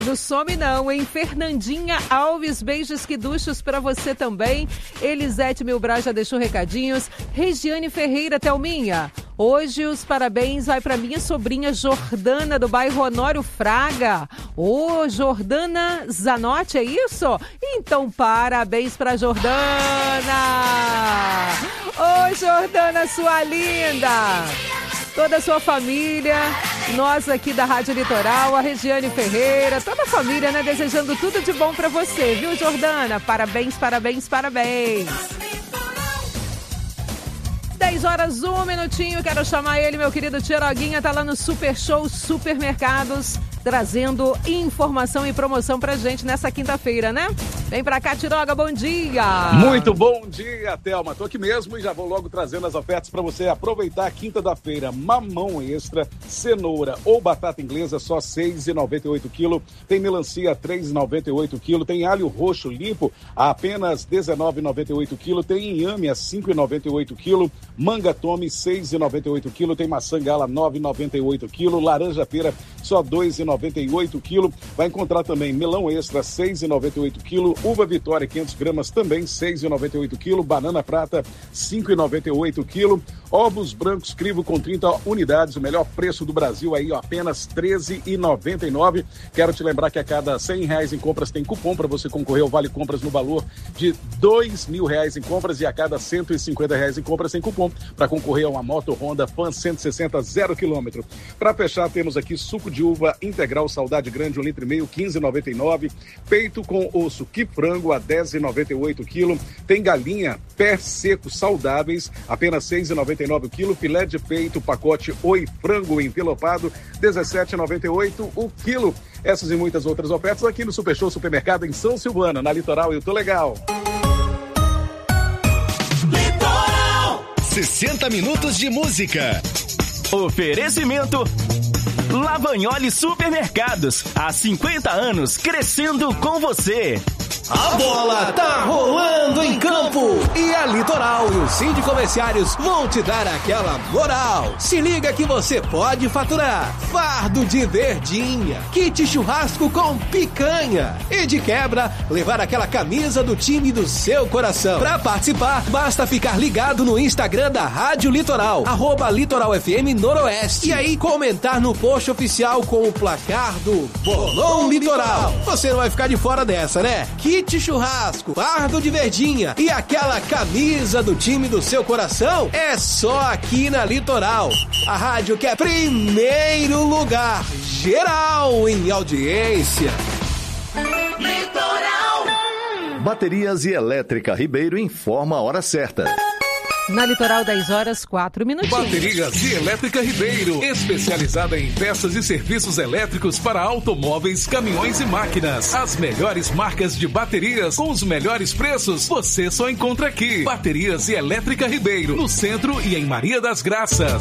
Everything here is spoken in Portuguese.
Não some não, hein? Fernandinha Alves, beijos quiduchos pra você também. Elisete Milbras já deixou recadinhos. Regiane Ferreira, Thelminha. Hoje os parabéns vai pra minha sobrinha Jordana, do bairro Honório Fraga. Ô, Jordana Zanotti, é isso? Então parabéns pra Jordana. Ô, Jordana, sua linda. Toda a sua família, nós aqui da Rádio Litoral, a Regiane Ferreira, toda a família, né? Desejando tudo de bom pra você, viu, Jordana? Parabéns, parabéns, parabéns. 10 horas, 1 minutinho, quero chamar ele, meu querido Tiroguinha, tá lá no Super Show Supermercados, trazendo informação e promoção pra gente nessa quinta-feira, né? Vem pra cá, Tiroga, bom dia! Muito bom dia, Thelma. Tô aqui mesmo e já vou logo trazendo as ofertas pra você aproveitar a quinta da feira. Mamão extra, cenoura ou batata inglesa só R$ 6,98 kg. Tem melancia R$ 3,98 kg. Tem alho roxo limpo a apenas R$ 19,98 kg. Tem inhame a R$ 5,98 kg. Manga tome R$ 6,98 kg. Tem maçã gala R$ 9,98 kg. Laranja pera só R$ 2,98 kg. Vai encontrar também melão extra R$ 6,98 kg. Uva Vitória 500 gramas também R$ 6,98 kg. Banana prata R$ 5,98 kg. Ovos brancos Crivo com 30 unidades, o melhor preço do Brasil aí, ó, apenas R$ 13,99. Quero te lembrar que a cada R$100 em compras tem cupom para você concorrer ao Vale Compras no valor de R$2.000 em compras e a cada R$150 em compras tem cupom para concorrer a uma moto Honda Fan 160 0 km. Para fechar, temos aqui suco de uva integral Saudade Grande, 1,5 litro, R$ 15,99. Peito com osso que frango a R$ 10,98 kg. Tem galinha pé seco saudáveis, apenas R$ 6,99 kg. Filé de peito, pacote Oi Frango envelopado, R$ 17,98 o quilo. Essas e muitas outras ofertas aqui no Super Show Supermercado em São Silvano, na Litoral. Eu tô legal. Litoral 60 minutos de música. Oferecimento Lavagnoli Supermercados, há 50 anos crescendo com você. A bola tá rolando em campo e a Litoral e o Cine Comerciários vão te dar aquela moral. Se liga que você pode faturar fardo de verdinha, kit churrasco com picanha e de quebra levar aquela camisa do time do seu coração. Pra participar, basta ficar ligado no Instagram da Rádio Litoral, @LitoralFM Noroeste, e aí comentar no post oficial com o placar do Bolão Litoral. Você não vai ficar de fora dessa, né? Kit churrasco, fardo de verdinha e aquela camisa do time do seu coração é só aqui na Litoral. A rádio que é primeiro lugar geral em audiência. Litoral. Baterias e Elétrica Ribeiro informa a hora certa. Na Litoral, 10 horas, 4 minutinhos. Baterias e Elétrica Ribeiro, especializada em peças e serviços elétricos para automóveis, caminhões e máquinas. As melhores marcas de baterias com os melhores preços, você só encontra aqui. Baterias e Elétrica Ribeiro, no centro e em Maria das Graças.